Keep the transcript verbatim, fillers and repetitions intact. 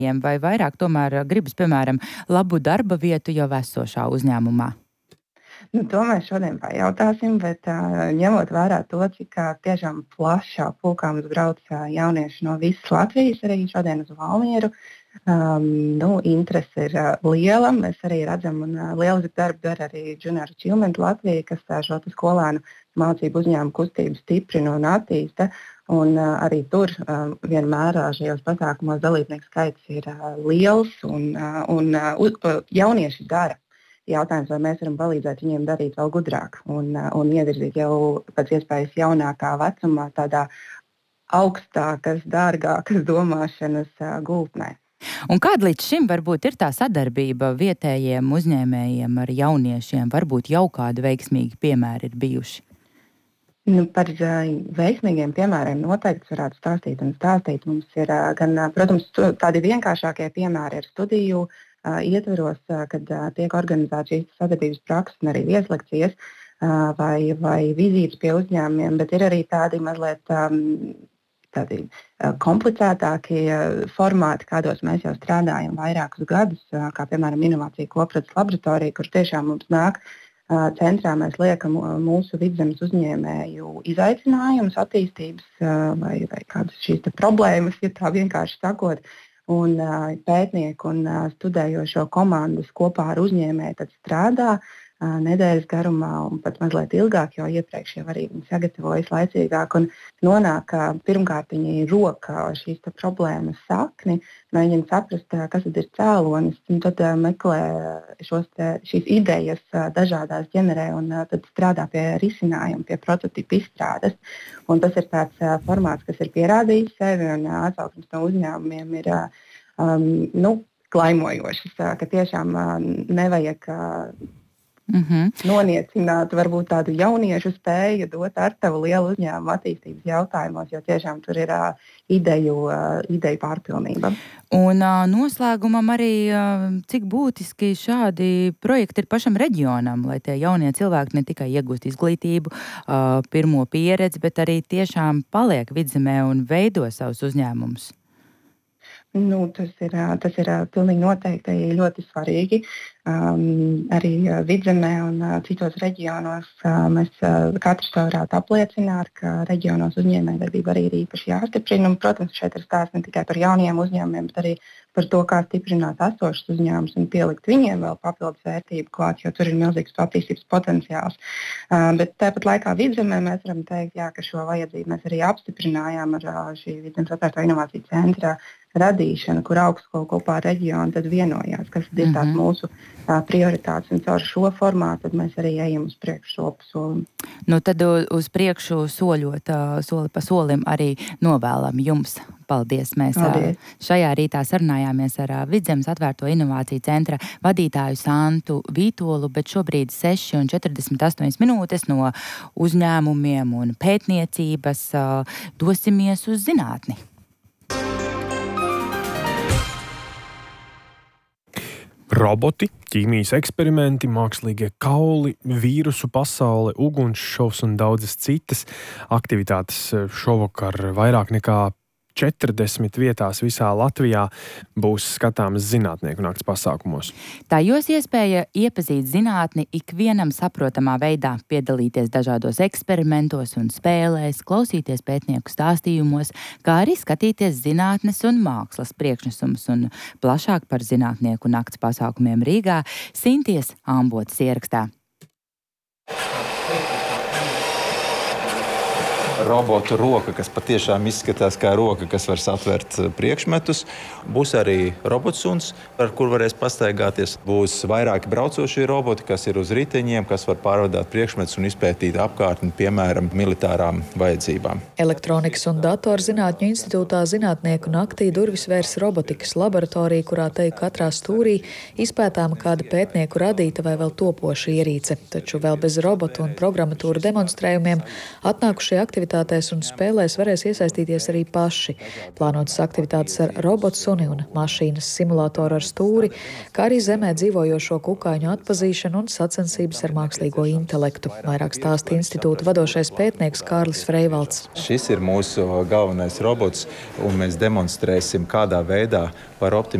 vai vairāk tomēr gribas, piemēram, labu darba vietu jau esošā uzņēmumā? Nu, to mēs šodien pajautāsim, bet uh, ņemot vērā to, cik uh, tiešām plašā pulkā mums brauc uh, jaunieši no visas Latvijas, arī šodien uz Valmieru, um, nu, interese ir uh, liela. Mēs arī redzam, un uh, lielisku darbu dara arī Junior Achievement Latvija, kas uh, šo skolēnu mācību uzņēmumu kustību stiprina un attīsta. Un, uh, arī tur uh, vienmēr uh, šajos pasākumos dalībnieku skaits ir uh, liels un, uh, un uh, uh, jaunieši dara. Jautājums, vai mēs varam palīdzēt viņiem darīt vēl gudrāk un, uh, un ievirzīt jau pēc iespējas jaunākā vecumā tādā augstākas, dārgākas domāšanas uh, gultnē. Un kāda līdz šim varbūt ir tā sadarbība vietējiem uzņēmējiem ar jauniešiem? Varbūt jau kādi veiksmīgi piemēri ir bijuši? Nu, par uh, veiksmīgiem piemēriem noteikti varētu stāstīt un stāstīt. Mums ir uh, gan, uh, protams, tādi vienkāršākie piemēri ir studiju uh, ietveros, uh, kad uh, tiek organizētas šīs sadarbības prakses un arī vieslekcijas uh, vai, vai vizītes pie uzņēmumiem, bet ir arī tādi mazliet um, tādi uh, komplicētākie uh, formāti, kādos mēs jau strādājam vairākus gadus, uh, kā piemēram inovācija kopraces laboratorija, kur tiešām mums nāk centrā mēs liekam mūsu vidzemes uzņēmēju izaicinājumus, attīstības vai, vai kādas šīs problēmas, ja tā vienkārši sakot, un pētnieku un studējošo komandas kopā ar uzņēmēju tad strādā nedēļas garumā un pat mazliet ilgāk, jo iepriekš jau arī viņi sagatavojas laicīgāk un nonāk pirmkārt viņi roka šīs problēmas sakni, mēģina saprast, kas tad ir cēlonis, un tad meklē šos te, šīs idejas dažādās ģenerē un tad strādā pie risinājuma, pie prototipu izstrādes. Un tas ir tāds formāts, kas ir pierādījis sevi un atsauksmes no uzņēmumiem ir um, nu, klaimojošas, ka tiešām nevajag Mm-hmm. noniecināt varbūt tādu jauniešu spēju dot ar tavu lielu uzņēmumu attīstības jautājumos, jo tiešām tur ir uh, ideju, uh, ideju pārpilnība. Un uh, noslēgumam arī, uh, cik būtiski šādi projekti ir pašam reģionam, lai tie jaunie cilvēki ne tikai iegūst izglītību, uh, pirmo pieredzi, bet arī tiešām paliek vidzemē un veido savus uzņēmumus. Nu, tas ir, tas ir pilnīgi noteikti ļoti svarīgi. Um, arī vidzemē un uh, citos reģionos uh, mēs uh, katrs to varētu apliecināt, ka reģionos uzņēmējdarbība arī ir īpaši jāstiprina. Un, protams, šeit ir stāsts ne tikai par jauniem uzņēmumiem, bet arī par to, kā stiprināt esošus uzņēmumus un pielikt viņiem vēl papildus vērtību klāt, jo tur ir milzīgs attīstības potenciāls. Uh, bet tāpat laikā vidzemē mēs varam teikt, jā, ka šo vajadzību mēs arī apstiprinājām ar uh, šī Vidzemes atvērto inovāciju centra radīšanu, kur augstskolu kopā ar reģionu tad vienojās, kas ir tās mm-hmm. mūsu tā, prioritātes. Un caur šo formātu tad mēs arī ejam uz priekšu soli pa solim. Nu tad uz priekšu soļot, soli pa solim arī novēlam jums. Paldies! Mēs Paldies. Šajā rītā sarunājāmies ar Vidzemes atvērto inovāciju centra vadītāju Santu Vītolu, bet šobrīd seši un četrdesmit astoņas minūtes no uzņēmumiem un pētniecības dosimies uz zinātni. Roboti, ķīmijas eksperimenti, mākslīgie kauli, vīrusu pasaule, ugunsšovs un daudzas citas aktivitātes šovakar vairāk nekā četrdesmit vietās visā Latvijā būs skatāmas zinātnieku nakts pasākumos. Tā jūs iespēja iepazīt zinātni ikvienam saprotamā veidā, piedalīties dažādos eksperimentos un spēlēs, klausīties pētnieku stāstījumos, kā arī skatīties zinātnes un mākslas priekšnesumus un plašāk par zinātnieku nakts pasākumiem Rīgā Sinties Ambotas ierakstā. Robotu roka, kas patiešām izskatās kā roka, kas var satvert priekšmetus. Būs arī robotsuns, par kur varēs pastaigāties. Būs vairāki braucošie roboti, kas ir uz riteņiem, kas var pārvadāt priekšmetus un izpētīt apkārtni, piemēram, militārām vajadzībām. Elektronikas un datorzinātņu institūtā zinātnieku naktī durvis vērs robotikas laboratorija, kurā te katrā stūrī izpētāma kāda pētnieku radīta vai vēl topoša ierīce. Taču vēl bez robotu un programmatūru demonstrējumiem atnākušie aktivitāti aktivitātēs un spēlēs varēs iesaistīties arī paši. Plānotas aktivitātes ar robotsuni un mašīnas simulātoru ar stūri, kā arī zemē dzīvojošo kukaiņu atpazīšanu un sacensības ar mākslīgo intelektu. Vairāk stāsta institūta vadošais pētnieks Kārlis Freivalds. Šis ir mūsu galvenais robots, un mēs demonstrēsim, kādā veidā var optimizēt